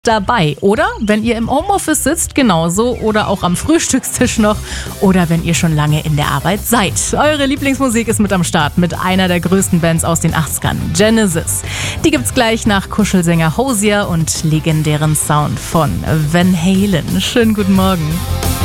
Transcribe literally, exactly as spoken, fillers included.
dabei. Oder wenn ihr im Homeoffice sitzt, genauso. Oder auch am Frühstückstisch noch. Oder wenn ihr schon lange in der Arbeit seid. Eure Lieblingsmusik ist mit am Start mit einer der größten Bands aus den achtzigern, Genesis. Die gibt's gleich nach Kuschelsänger Hozier und legendären Sound von Van Halen. Schönen guten Morgen.